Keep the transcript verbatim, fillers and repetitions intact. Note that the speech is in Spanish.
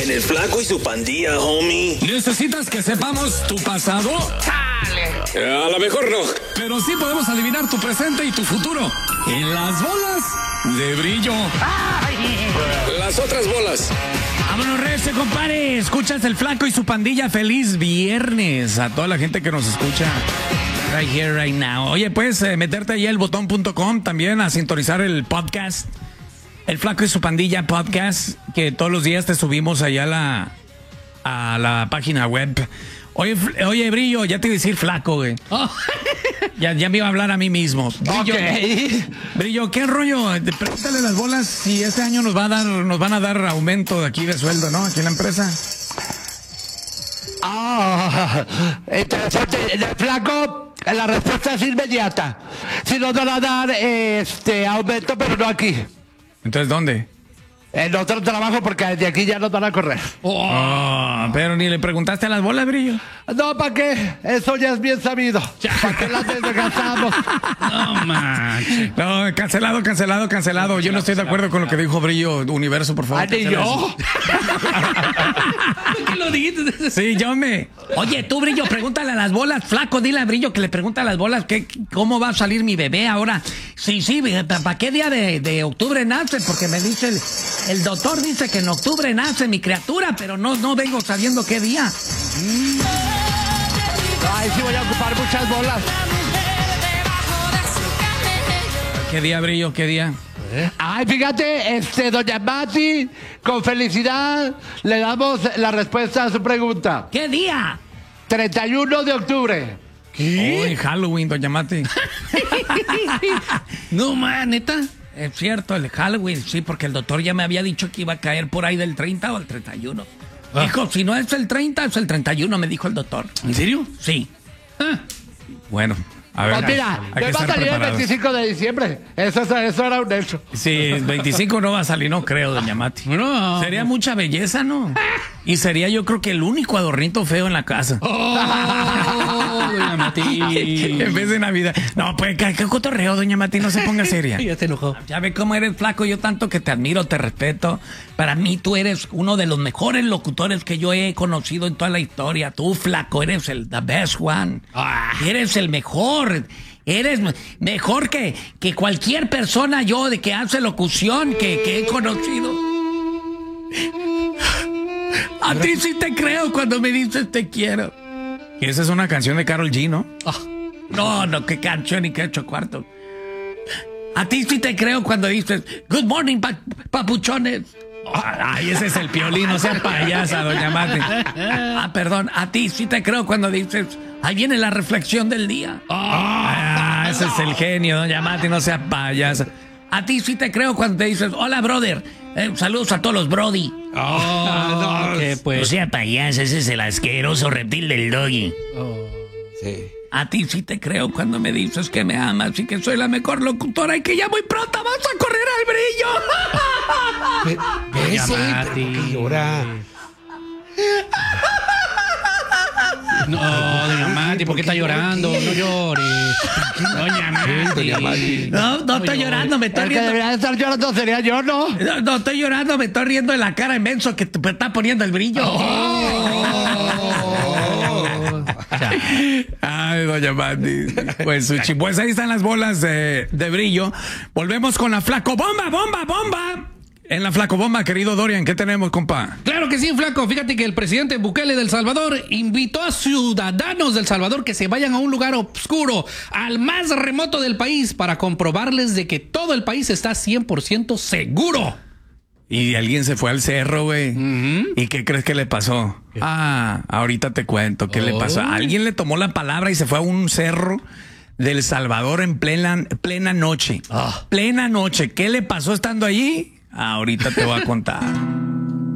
En el Flaco y su Pandilla, homie. ¿Necesitas que sepamos tu pasado? Eh, a lo mejor no. Pero sí podemos adivinar tu presente y tu futuro. En las bolas de brillo. Las otras bolas. Vámonos, recio, compadre. Escuchas el Flaco y su Pandilla. Feliz viernes a toda la gente que nos escucha. Right here, right now. Oye, puedes eh, meterte ahí al botón punto com también a sintonizar el podcast. El Flaco y su Pandilla podcast, que todos los días te subimos allá a la, a la página web. Oye, oye, Brillo, ya te iba a decir Flaco, güey. Oh. Ya, ya me iba a hablar a mí mismo. Brillo, Okay. Brillo, ¿qué rollo? Pregúntale a las bolas si este año nos va a dar, nos van a dar aumento de aquí de sueldo, ¿no? Aquí en la empresa. Ah, interesante. El Flaco, la respuesta es inmediata. Si nos van a dar este aumento, pero no aquí. Entonces, ¿dónde? En otro trabajo, porque de aquí ya nos van a correr. Oh, oh, pero ni le preguntaste a las bolas, Brillo. No, ¿para qué? Eso ya es bien sabido. ¿Para qué las desgastamos? No, manches. No, cancelado, cancelado, cancelado. Yo no estoy de acuerdo con lo que dijo Brillo. Universo, por favor. ¿Ay, ni yo? ¿Qué lo dijiste? Sí, yo me... Oye, tú, Brillo, pregúntale a las bolas. Flaco, dile a Brillo que le pregunta a las bolas que, cómo va a salir mi bebé ahora. Sí, sí, ¿para qué día de, de octubre nace? Porque me dice el... El doctor dice que en octubre nace mi criatura, pero no, no vengo sabiendo qué día. Mm. Ay, sí voy a ocupar muchas bolas. ¿Qué día, Brillo? ¿Qué día? ¿Eh? Ay, fíjate, este, doña Mati, con felicidad le damos la respuesta a su pregunta. ¿Qué día? treinta y uno de octubre. ¿Qué? Uy, Halloween, doña Mati. No, man, neta. Es cierto, el Halloween, sí, porque el doctor ya me había dicho que iba a caer por ahí del treinta o el treinta y uno. Ah. Dijo, si no es el treinta, es el treinta y uno, me dijo el doctor. ¿En serio? Sí. Ah. Bueno, a ver. Pues mira, me va a salir el veinticinco de diciembre. Eso, eso era un hecho. Sí, el veinticinco no va a salir, no creo, doña Mati. No. Sería mucha belleza, ¿no? Y sería yo creo que el único adornito feo en la casa. Oh, doña Mati. En vez de Navidad. No, pues, ¿qué, qué cotorreo, doña Mati? No se ponga seria. Ya te enojó. Ya ve cómo eres, Flaco. Yo tanto que te admiro, te respeto. Para mí, tú eres uno de los mejores locutores que yo he conocido en toda la historia. Tú, Flaco, eres el the best one. Ah. Eres el mejor. Eres mejor que, que cualquier persona yo de que hace locución que, que he conocido. A ti sí te creo cuando me dices te quiero. Y esa es una canción de Karol G, ¿no? Oh, no, no, qué canción y qué ocho cuartos. A ti sí te creo cuando dices good morning, pa papuchones. Oh, ay, ese es el Piolín, no sea payasa, doña Mati. Ah, perdón, a ti sí te creo cuando dices ahí viene la reflexión del día. Oh, ah, ese es el genio, doña Mati, no sea payasa. A ti sí te creo cuando te dices hola, brother. Eh, saludos a todos los brody. Oh, no, que pues. No sea payasa, ese es el asqueroso reptil del doggy. Oh, sí. A ti sí te creo cuando me dices que me amas y que soy la mejor locutora y que ya muy pronto vas a correr al brillo. Ese, ¿qué llora? No, doña Mati, ¿por qué está llorando? No llores. Doña Mati. Doña Mati. No, no estoy llorando, me estoy el riendo. Que debería estar llorando sería yo, ¿no? No, no estoy llorando, me estoy riendo de la cara inmenso que te está poniendo el brillo. Oh. Ay, doña Mati. Pues, pues ahí están las bolas de, de brillo. Volvemos con la Flaco Bomba, bomba, bomba. En la Flaco Bomba, querido Dorian, ¿qué tenemos, compa? Claro que sí, Flaco. Fíjate que el presidente Bukele del Salvador invitó a ciudadanos del Salvador que se vayan a un lugar oscuro, al más remoto del país, para comprobarles de que todo el país está cien por ciento seguro. Y alguien se fue al cerro, güey. Uh-huh. ¿Y qué crees que le pasó? ¿Qué? Ah, ahorita te cuento qué oh. le pasó. Alguien le tomó la palabra y se fue a un cerro del Salvador en plena, plena noche. Oh. Plena noche. ¿Qué le pasó estando allí? Ahorita te voy a contar.